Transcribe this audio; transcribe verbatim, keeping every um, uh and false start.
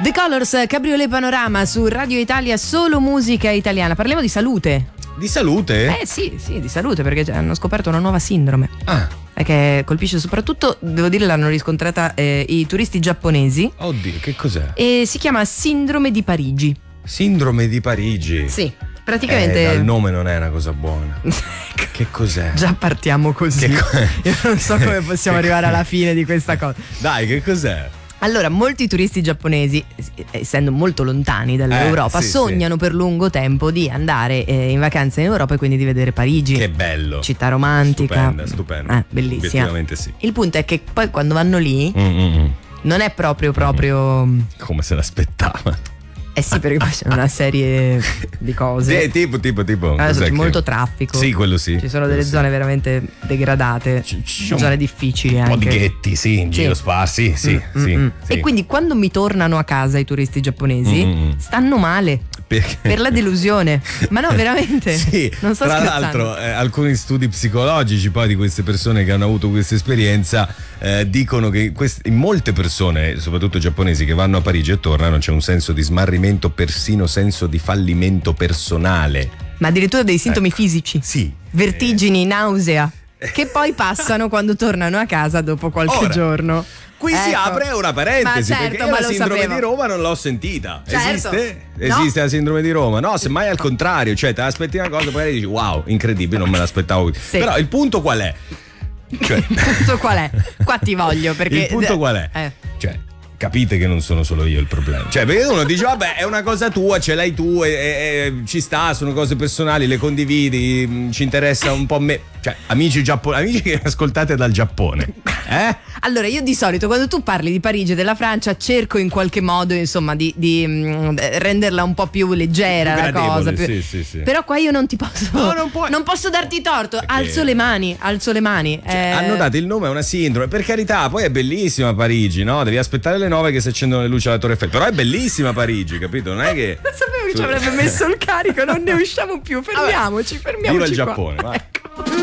The Colors, Cabriolet Panorama su Radio Italia, solo musica italiana. Parliamo di salute. Di salute? Eh sì, sì, di salute, perché hanno scoperto una nuova sindrome. Ah. Che colpisce soprattutto, devo dire, l'hanno riscontrata eh, i turisti giapponesi. Oddio, che cos'è? E si chiama Sindrome di Parigi. Sindrome di Parigi? Sì, praticamente. Eh, dal nome non è una cosa buona. Che cos'è? Già partiamo così. Che co- Io non so come possiamo arrivare alla fine di questa cosa. Dai, che cos'è? Allora, molti turisti giapponesi, essendo molto lontani dall'Europa, eh, sì, sognano sì. per lungo tempo di andare eh, in vacanza in Europa e quindi di vedere Parigi. Che bello. Città romantica. Stupenda, stupenda. Eh, bellissima. Obiettivamente sì. Il punto è che poi quando vanno lì Mm-mm. non è proprio proprio... Come se l'aspettava. Eh sì, perché poi c'è una serie di cose. Sì, tipo, tipo, tipo. Adesso c'è Cos'è molto che- traffico. Sì, quello sì. Ci sono delle Quello sì. zone veramente degradate, Ci- ci sono zone difficili Un anche. po' di ghetti, sì, in Sì. giro sparsi, sì, Mm, sì, mm, mm. sì. E quindi quando mi tornano a casa i turisti giapponesi Mm, mm. stanno male Perché? per la delusione. Ma no, veramente. Sì, non sto tra scherzando. l'altro eh, alcuni studi psicologici poi di queste persone che hanno avuto questa esperienza eh, dicono che quest- in molte persone, soprattutto giapponesi, che vanno a Parigi e tornano c'è un senso di smarrimento, persino senso di fallimento personale. Ma addirittura dei sintomi Ecco. fisici. Sì. Vertigini, nausea, che poi passano quando tornano a casa dopo qualche Ora, giorno. Qui si Ecco. apre una parentesi, Ma certo, perché io ma la lo sindrome sapevo. di Roma non l'ho sentita. Certo. Esiste? No. Esiste la sindrome di Roma? No, semmai al contrario, cioè te aspetti una cosa, poi dici wow, incredibile, non me l'aspettavo. Sì. Però il punto qual è? Cioè, Il punto qual è? Qua ti voglio perché. il punto qual è? Eh. Cioè, capite che non sono solo io il problema. Cioè, perché uno dice, vabbè, è una cosa tua, ce l'hai tu, e, e- e ci sta, sono cose personali, le condividi, mh, ci interessa un po' me. Cioè, amici giapponesi, amici che ascoltate dal Giappone. Eh? Allora, io di solito quando tu parli di Parigi e della Francia cerco in qualche modo, insomma, di, di, mh, renderla un po' più leggera Più la gradevole, cosa. più- sì, sì, sì. Però qua io non ti posso. No, non puoi. non posso darti torto. Alzo le mani, alzo le mani. Cioè, Eh, hanno dato il nome a una sindrome, per carità, poi è bellissima Parigi, no? Devi aspettare le nove che si accendono le luci alla Torre Eiffel. Però è bellissima Parigi, capito? Non è che. Non sapevo che ci avrebbe messo il carico, non ne usciamo più. Fermiamoci, fermiamoci. Viva il qua. Giappone, vai. Ecco.